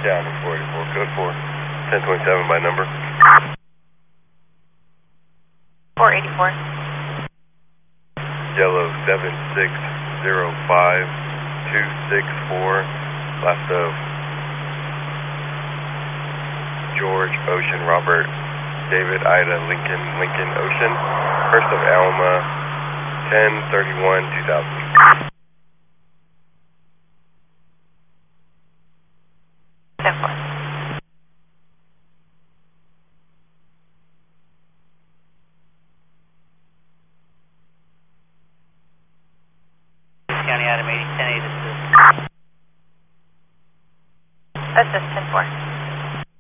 Yeah, I'm 484, code 4, 1027 by number. 484. Yellow 7605264, last of George, Ocean, Robert, David, Ida, Lincoln, Ocean, first of Alma, 10/31/2000. 10-4. County Item 80, 10-8 assist. Assist 10-4.